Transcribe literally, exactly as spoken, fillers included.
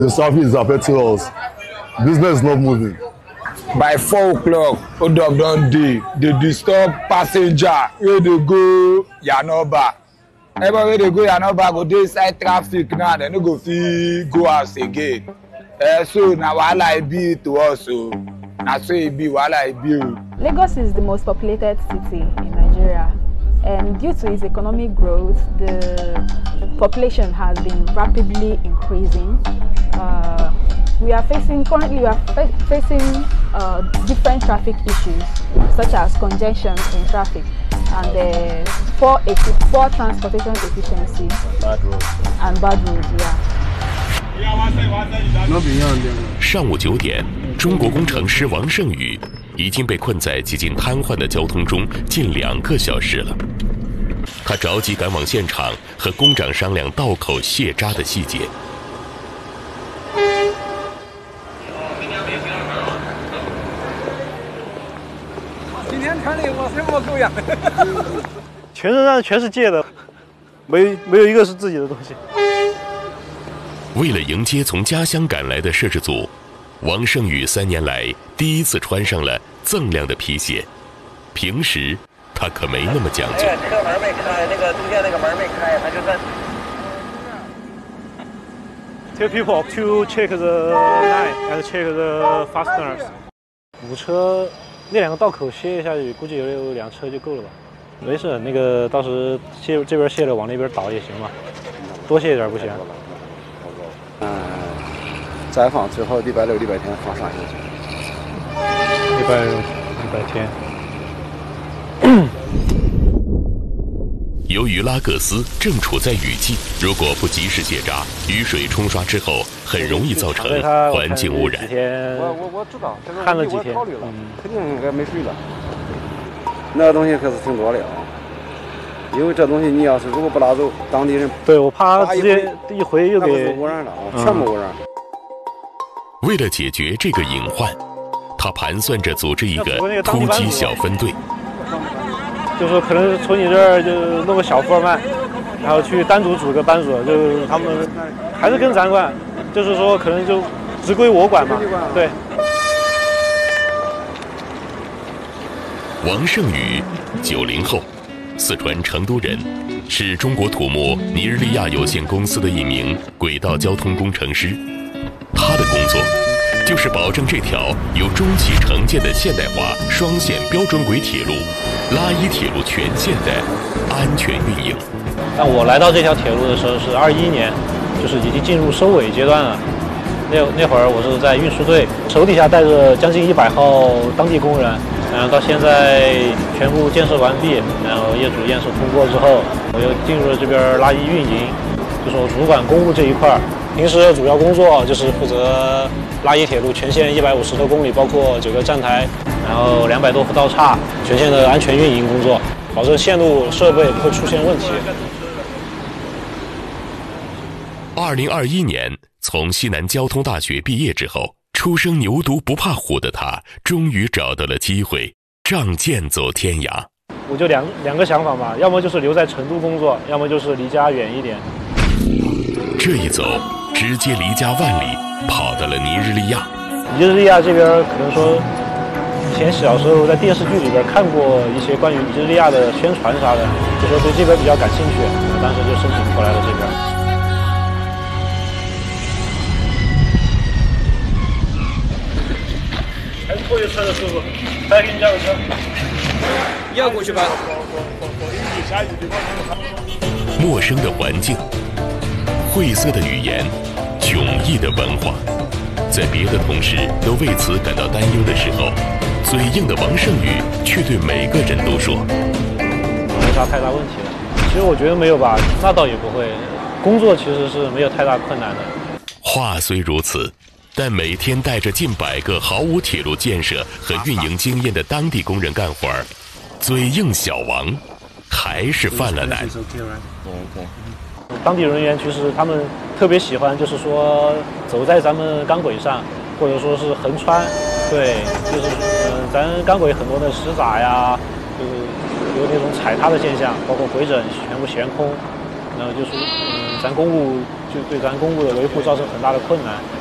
The southeast is affecting us. Business is not moving. By four o'clock, hold up don dey. They disturb passenger wey dey go Yanoba. Everybody wey dey go Yanoba go dey inside traffic now. They no go fit go house again. Uh, so na wahala e be to us o. Na so e be wahala e be o. Lagos is the most populated city in Nigeria, and due to its economic growth, the population has been rapidly increasing. Uh, we are facing currently we are fa facing uh, different traffic issues such as congestion in traffic and uh, poor, poor transportation efficiency bad roads. and bad roads. Yeah. 上午九点，中国工程师王胜宇已经被困在几近瘫痪的交通中近两个小时了。他着急赶往现场，和工长商量道口卸渣的细节。 今天穿的我什么狗样？ 全身上全是借的，没没有一个是自己的东西。 为了迎接从家乡赶来的摄制组，王胜宇三年来第一次穿上了锃亮的皮鞋。平时他可没那么讲究。 那个车门没开，那个中间那个门没开，他就在。 Tell people to check the line and check the fasteners。五车那两个道口卸下去，估计有两车就够了吧？没事，那个到时卸这边卸了往那边倒也行嘛，多卸一点不行。 嗯，再放最后礼拜六、礼拜天放上去。 礼拜六、礼拜天。 由于拉各斯正处在雨季，如果不及时卸渣，雨水冲刷之后，很容易造成环境污染。 我我我知道， 看了几天， 嗯，肯定应该没水了。那个东西可是挺多的啊。 因为这东西你要是如果不拉走，当地人对我怕直接一回又给污染了啊，全部污染。 为了解决这个隐患，他盘算着组织一个突击小分队， 就说可能从你这儿就弄个小副班，然后去单独组个班组，就他们还是跟咱管，就是说可能就只归我管嘛，对。 王胜宇，九零后。 四川成都人，是中国土木尼日利亚有限公司的一名轨道交通工程师。他的工作就是保证这条由中企承建的现代化双线标准轨铁路——拉伊铁路全线的安全运营。 但我来到这条铁路的时候是二一年，就是已经进入收尾阶段了。那那会儿我是在运输队，手底下带着将近一百号当地工人。 然后到现在全部建设完毕，然后业主验收通过之后，我又进入了这边拉伊运营，就是我主管公务这一块。平时主要工作就是负责拉伊铁路全线一百五十多公里，包括九个站台，然后两百多幅道岔，全线的安全运营工作，保证线路设备不会出现问题。 二零二一年从西南交通大学毕业之后。 初生牛犊不怕虎的他，终于找到了机会，仗剑走天涯。 我就两两个想法嘛，要么就是留在成都工作，要么就是离家远一点。 这一走，直接离家万里，跑到了尼日利亚。 尼日利亚这边可能说，以前小时候在电视剧里边看过一些关于尼日利亚的宣传啥的，就说对这边比较感兴趣，当时就申请过来了这边。 还是过去车的师傅，再给你加个车。 你要过去吧。 陌生的环境，晦涩的语言，迥异的文化，在别的同事都为此感到担忧的时候，嘴硬的王胜宇却对每个人都说：“ 没啥太大问题了。”其实我觉得没有吧，那倒也不会。工作其实是没有太大困难的。 话虽如此。 但每天带着近百个毫无铁路建设和运营经验的当地工人干活儿，嘴硬小王还是犯了难。 当地人员其实他们特别喜欢，就是说走在咱们钢轨上，或者说是横穿，对，就是嗯、呃，咱钢轨很多的石闸呀，就是有那种踩踏的现象，包括轨枕全部悬空， 然后就是嗯，咱公务就对咱公务的维护造成很大的困难。